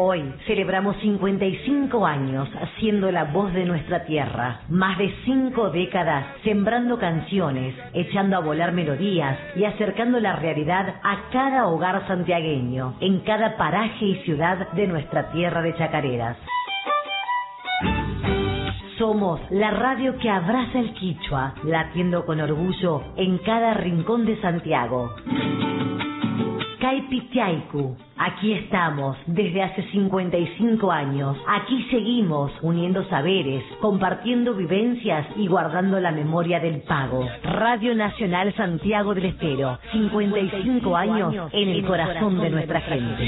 Hoy celebramos 55 años siendo la voz de nuestra tierra. Más de 5 décadas sembrando canciones, echando a volar melodías y acercando la realidad a cada hogar santiagueño, en cada paraje y ciudad de nuestra tierra de chacareras. Somos la radio que abraza el quichua, latiendo con orgullo en cada rincón de Santiago. Caipitiaicu, aquí estamos desde hace 55 años. Aquí seguimos uniendo saberes, compartiendo vivencias y guardando la memoria del pago. Radio Nacional Santiago del Estero, 55 años en el corazón de nuestra gente.